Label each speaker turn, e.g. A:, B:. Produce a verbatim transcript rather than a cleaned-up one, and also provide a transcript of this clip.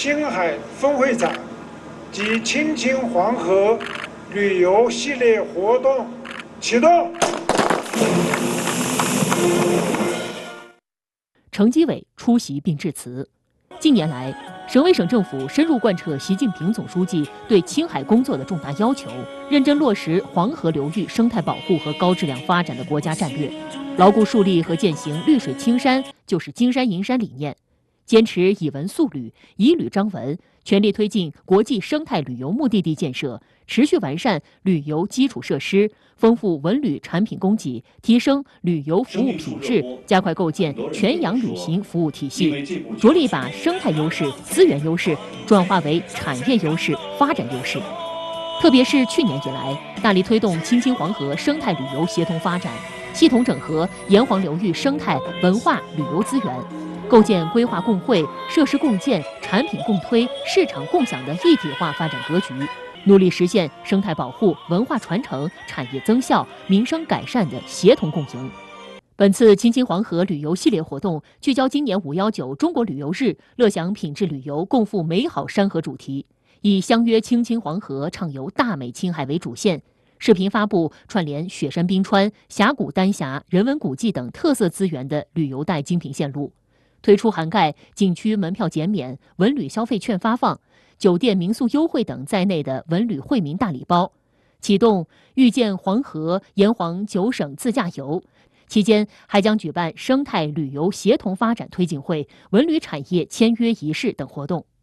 A: 青海分会场及青青黄河旅游系列活动启动。
B: 程基伟出席并致辞。近年来，省委省政府深入贯彻习近平总书记对青海工作的重大要求，认真落实黄河流域生态保护和高质量发展的国家战略，牢固树立和践行“绿水青山就是金山银山”理念，坚持以文塑旅、以旅彰文，全力推进国际生态旅游目的地建设，持续完善旅游基础设施，丰富文旅产品供给，提升旅游服务品质，加快构建全洋旅行服务体系，着力把生态优势、资源优势转化为产业优势、发展优势。特别是去年以来，大力推动青青黄河生态旅游协同发展，系统整合沿黄流域生态文化旅游资源，构建规划共汇、设施共建、产品共推、市场共享的一体化发展格局，努力实现生态保护、文化传承、产业增效、民生改善的协同共赢。本次青青黄河旅游系列活动聚焦今年五一九中国旅游日乐享品质旅游，共赴美好山河主题，以相约青青黄河，畅游大美青海为主线。视频发布串联雪山冰川、峡谷丹霞、人文古迹等特色资源的旅游带精品线路，推出涵盖景区门票减免、文旅消费券发放、酒店民宿优惠等在内的文旅惠民大礼包，启动遇见黄河沿黄九省自驾游。期间还将举办生态旅游协同发展推进会、文旅产业签约仪式等活动。